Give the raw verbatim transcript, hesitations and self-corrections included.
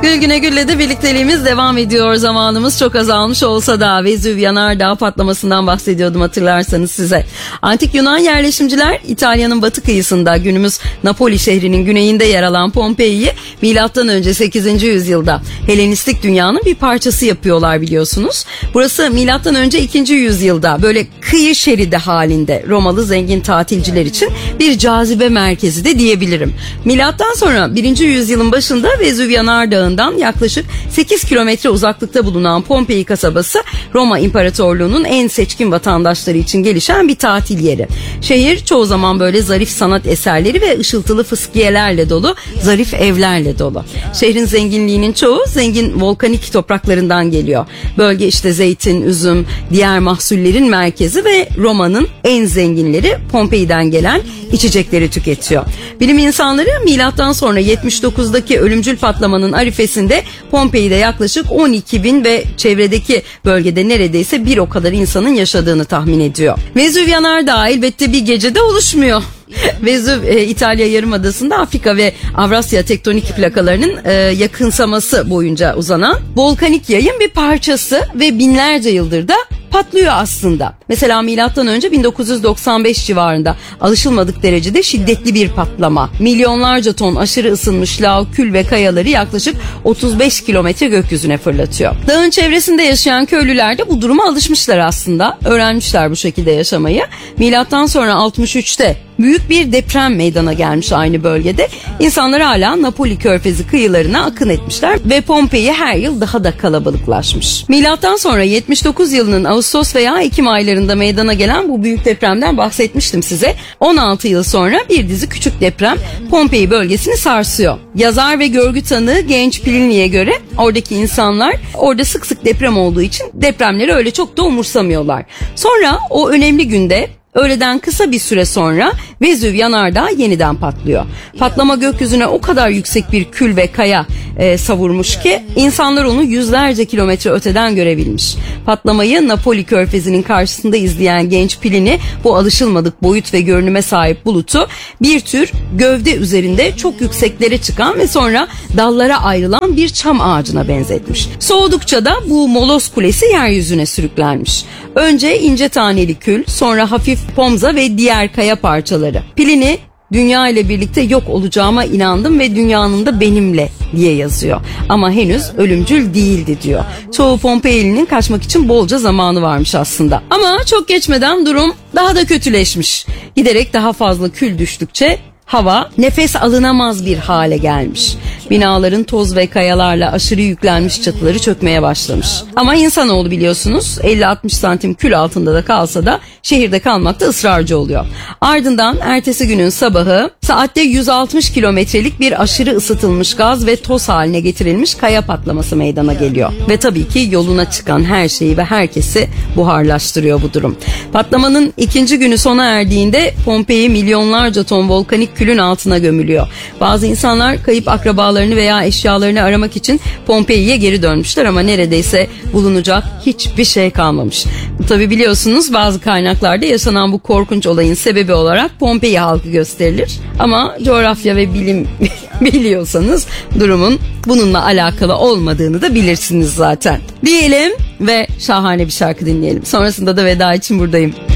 Gül Güne Gül'le de birlikteliğimiz devam ediyor. Zamanımız çok azalmış olsa da Vezüv yanardağ patlamasından bahsediyordum, hatırlarsanız size. Antik Yunan yerleşimciler İtalya'nın batı kıyısında, günümüz Napoli şehrinin güneyinde yer alan Pompei'yi milattan önce sekizinci yüzyılda Helenistik dünyanın bir parçası yapıyorlar, biliyorsunuz. Burası milattan önce ikinci yüzyılda böyle kıyı şeridi halinde Romalı zengin tatilciler için bir cazibe merkezi de diyebilirim. Milattan sonra birinci yüzyılın başında Vezüv yanardağından yaklaşık sekiz kilometre uzaklıkta bulunan Pompei kasabası Roma İmparatorluğu'nun en seçkin vatandaşları için gelişen bir tatil yeri. Şehir çoğu zaman böyle zarif sanat eserleri ve ışıltılı fıskiyelerle dolu, zarif evlerle dolu. Şehrin zenginliğinin çoğu zengin volkanik topraklarından geliyor. Bölge işte zeytin, üzüm, diğer mahsullerin merkezi ve Roma'nın en zenginleri Pompei'den gelen içecekleri tüketiyor. Bilim insanları milattan sonra yetmiş dokuzdaki ölümcül patlamanın arifesinde Pompei'de yaklaşık on iki bin ve çevredeki bölgede neredeyse bir o kadar insanın yaşadığını tahmin ediyor. Vezüv yanardağı elbette bir gecede oluşmuyor. Vezüv e, İtalya Yarımadası'nda Afrika ve Avrasya tektonik plakalarının e, yakınsaması boyunca uzanan volkanik yayın bir parçası ve binlerce yıldır da patlıyor aslında. Mesela milattan önce bin dokuz yüz doksan beş civarında alışılmadık derecede şiddetli bir patlama. Milyonlarca ton aşırı ısınmış lav, kül ve kayaları yaklaşık otuz beş kilometre gökyüzüne fırlatıyor. Dağın çevresinde yaşayan köylüler de bu duruma alışmışlar aslında. Öğrenmişler bu şekilde yaşamayı. Milattan sonra altmış üçte büyük bir deprem meydana gelmiş aynı bölgede. İnsanlar hala Napoli Körfezi kıyılarına akın etmişler ve Pompei her yıl daha da kalabalıklaşmış. Milattan sonra yetmiş dokuz yılının Ağustos veya Ekim aylarında meydana gelen bu büyük depremden bahsetmiştim size. on altı yıl sonra bir dizi küçük deprem Pompei bölgesini sarsıyor. Yazar ve görgü tanığı genç Plini'ye göre oradaki insanlar orada sık sık deprem olduğu için depremleri öyle çok da umursamıyorlar. Sonra o önemli günde, öğleden kısa bir süre sonra Vezüv yanardağı yeniden patlıyor. Patlama gökyüzüne o kadar yüksek bir kül ve kaya e, savurmuş ki insanlar onu yüzlerce kilometre öteden görebilmiş. Patlamayı Napoli Körfezi'nin karşısında izleyen genç Plini bu alışılmadık boyut ve görünüme sahip bulutu bir tür gövde üzerinde çok yükseklere çıkan ve sonra dallara ayrılan bir çam ağacına benzetmiş. Soğudukça da bu moloz kulesi yeryüzüne sürüklenmiş. Önce ince taneli kül, sonra hafif pomza ve diğer kaya parçaları. Plini, dünya ile birlikte yok olacağıma inandım ve dünyanın da benimle diye yazıyor. Ama henüz ölümcül değildi diyor. Çoğu Pompei'linin kaçmak için bolca zamanı varmış aslında. Ama çok geçmeden durum daha da kötüleşmiş. Giderek daha fazla kül düştükçe hava nefes alınamaz bir hale gelmiş. Binaların toz ve kayalarla aşırı yüklenmiş çatıları çökmeye başlamış. Ama insanoğlu biliyorsunuz elli altmış santim kül altında da kalsa da şehirde kalmakta ısrarcı oluyor. Ardından ertesi günün sabahı saatte yüz altmış kilometrelik bir aşırı ısıtılmış gaz ve toz haline getirilmiş kaya patlaması meydana geliyor. Ve tabii ki yoluna çıkan her şeyi ve herkesi buharlaştırıyor bu durum. Patlamanın ikinci günü sona erdiğinde Pompei milyonlarca ton volkanik külün altına gömülüyor. Bazı insanlar kayıp akrabalarını veya eşyalarını aramak için Pompei'ye geri dönmüşler ama neredeyse bulunacak hiçbir şey kalmamış. Tabi biliyorsunuz bazı kaynaklarda yaşanan bu korkunç olayın sebebi olarak Pompei halkı gösterilir. Ama coğrafya ve bilim biliyorsanız durumun bununla alakalı olmadığını da bilirsiniz zaten. Diyelim ve şahane bir şarkı dinleyelim. Sonrasında da veda için buradayım.